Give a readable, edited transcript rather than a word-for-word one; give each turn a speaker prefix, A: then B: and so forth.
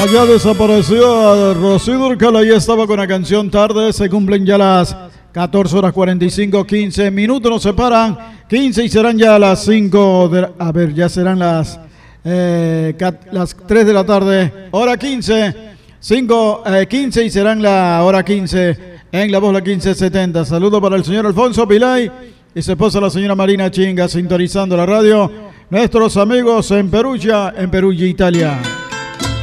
A: Ya desapareció Rocío Dúrcal, ahí estaba con la canción Tarde. Se cumplen ya las 14 horas 45, 15 minutos, nos separan 15 y serán ya las 5 ya serán las 3 de la tarde, hora 15, 15 y serán la hora 15 en La Voz la 1570. Saludo para el señor Alfonso Pilay y su esposa la señora Marina Chinga, sintonizando la radio. Nuestros amigos en Perugia, Italia.